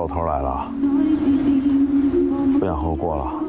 头来了，不想和我过了。